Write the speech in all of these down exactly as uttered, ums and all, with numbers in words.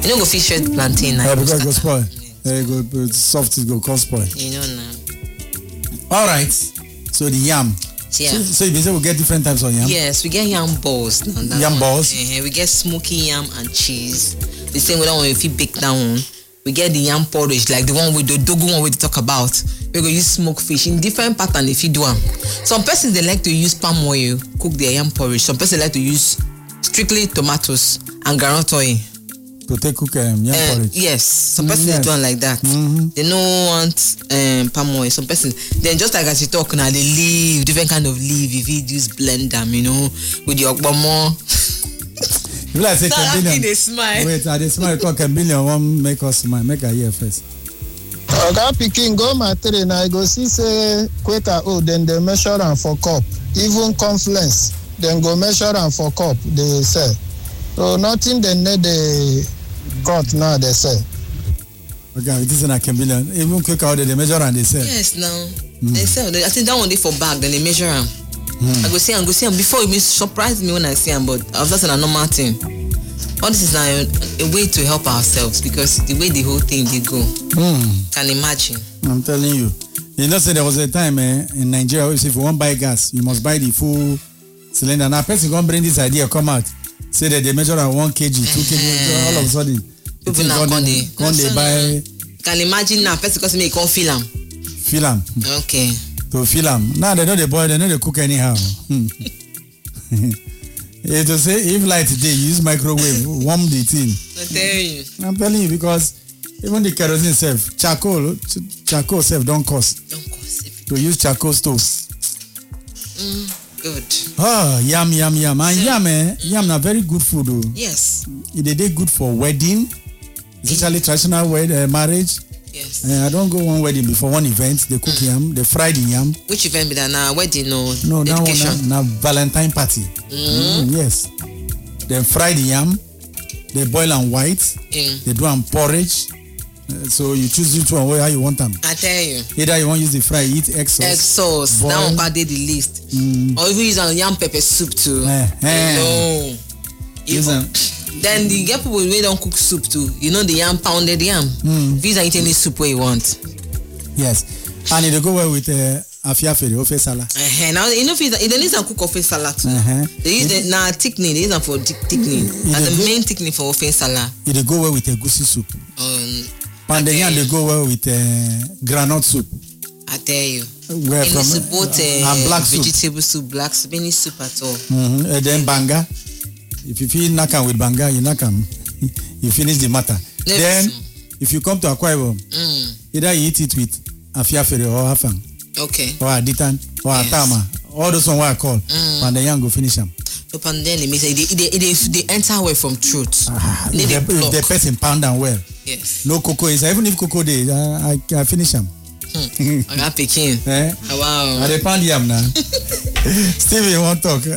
You know, go fish shred plantain. Yeah, because it go spoil. Yeah, it go it's soft. It go cause spoil. You know now. All right. So the yam. Yeah. So, so you say we get different types of yam. Yes, we get yam balls. Now, that yam one. balls. Uh-huh. We get smoky yam and cheese. The same way that one if you bake that one. We get the yam porridge, like the one with the dogu one we talk about. We go use smoked fish in different pattern if you do them. Some persons they like to use palm oil cook their yam porridge. Some persons like to use strictly tomatoes and groundnut oil to take cook um, yam uh, porridge. Yes, some persons mm, yes. do one like that. Mm-hmm. They don't want um, palm oil. Some persons then just like as you talk now, they leave different kind of leaf. If you use blend them, you know, with your okbomo. You like say Cambillion. They smile. Wait, I smile because Cambillion won't make us smile. Make her hear first. Oga pikin go material na I go see say quaker oh then they measure am for cup. Even confluence then go measure am for cup they sell. So nothing they need the cut now they sell. Okay, it is in a Cambillion. Even quaker they measure and they sell. Yes, now mm. they sell. I think that one they for bag then they measure them. Mm. I go see and go see and before it may surprise me when I see them, but I've just a normal thing. All this is now a, a way to help ourselves because the way the whole thing they go. Mm. Can imagine. I'm telling you. You know, say there was a time eh, in Nigeria if you want to buy gas, you must buy the full cylinder. Now, person gonna bring this idea, come out, say that they measure at one kg, two kg, all of a sudden. People now gonna they, they buy. Can imagine now, person because me can't feel them. Feel them. Okay. To feel them. Now they know the boy, they know they cook anyhow. It will say if light today you use microwave warm the thing. I tell you. I'm telling you because even the kerosene self, charcoal, ch- charcoal self don't cost. Don't cost. To use charcoal stove. Mm, good. Oh, yam yam yam and yeah. yam eh, yam na very good food though. Yes. It is good for wedding, especially traditional wed uh, marriage. Yes. Uh, I don't go one wedding before one event. They cook mm. yam, they fry the yam. Which event be that now? Wedding or no? No, education? that one na, na Valentine party. Mm. Mm, yes. Then fry the yam. They boil and white. Mm. They do and porridge. Uh, so you choose which one, how you want them. I tell you. Either you want to use the fry, eat egg sauce. Egg sauce. Boil. That one can do the list. Mm. Or even use a yam pepper soup too. Eh, eh. No. Even. Then the get people wey don't cook soup too. You know the yam pounded yam. Mm. These are eating any soup where you want. Yes, and it go well with uh, afiafere ofe salad. Uh-huh. Now you know if they need to cook ofe salad too. Uh-huh. They use the now thickening. They use them for thickening. And the main thickening for ofe salad. It go well with egusi soup. Um, pounded yam they go well with uh, groundnut soup. I tell you. Where any from? Soup, both, uh, and black vegetable soup. soup, black soup, any soup at all. Mm-hmm. And then banga. If you feel nakam with banga, you nakam. You finish the matter. Never then, so. If you come to Akwa Ibom, mm. either you eat it with afiafere or afang. Okay. Or aditan or yes. atama. All those one what I call. Mm. And the young go finish them. The pandemic means they, they, they, they enter away from truth. Ah, if, the, if the person pound them well. Yes. No cocoa is even if cocoa day, I, I, I finish them. Hmm. I got picking. Eh? Oh, wow. I pound yam now. Stevie, you want to talk?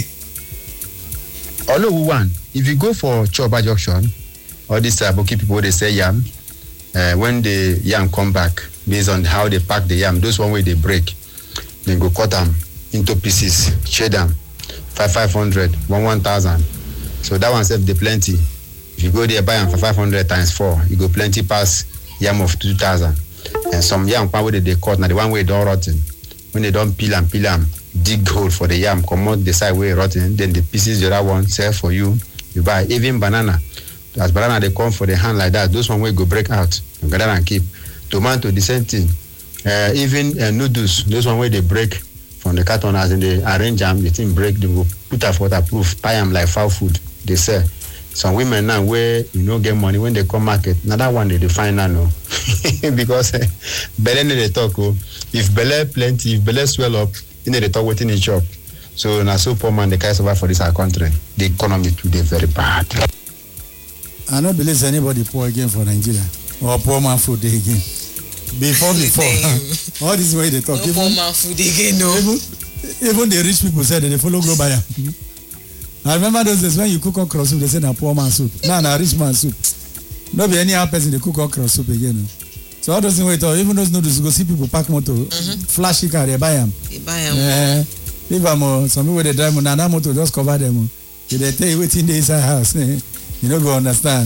Although one, if you go for Choba Junction, all these Aboki people they say yam, uh, when the yam come back, based on how they pack the yam, those one way they break, they go cut them into pieces, shade them, five five hundred, one one thousand. So that one save the plenty. If you go there buy them for five hundred times four, you go plenty pass yam of two thousand. And some yam one way they cut, now the one way don't rotten. When they don't peel and peel them, dig hole for the yam, come out the side way rotten, then the pieces the other one sell for you. You buy even banana. As banana they come for the hand like that, those one will go break out. You gather and keep. Tomato, the same thing. Uh, even uh, noodles, those one where they break from the carton as in they arrange them, the thing break, they go put up waterproof, buy them like foul food. They sell. Some women now where you know get money when they come market, now that one they define now no. Because uh, belle they talk, oh, if belle plenty, if belle swell up, you know they talk within the shop. So now so poor man they can't survive for this our country. The economy today very bad. I don't believe anybody poor again for Nigeria or poor man food again. Before before all this way they talk. No even, poor man food again, no. Even, even the rich people said that they follow go buy them. I remember those days when you cook okra soup, they said na poor man soup. Now na rich man soup. No be any other person they cook okra soup again. So all those things even those noodles, you go see people pack motor, mm-hmm. flashy car, they buy them. They buy them. Yeah. If I'm uh, some people they drive, na that motor just cover them. They tell you what's in the inside house. You don't go understand.